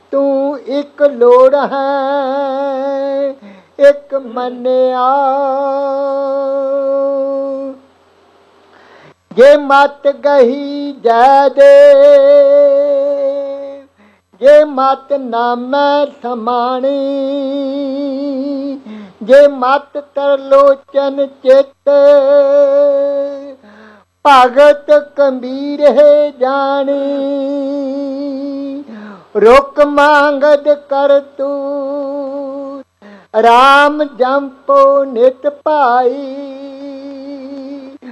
तू एक लोड़ है एक मन्या। जे मत गही जय दे जे मत नामै समाणी, जे मत तरलोचन चित भगत कबीर है जानी। रुक मांगद कर तू राम जंपो नित पाई,